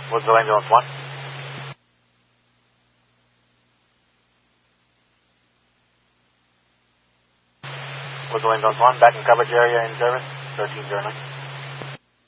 Woodsville Ambulance 1. Woodsville Ambulance 1, back in coverage area in service, 1309.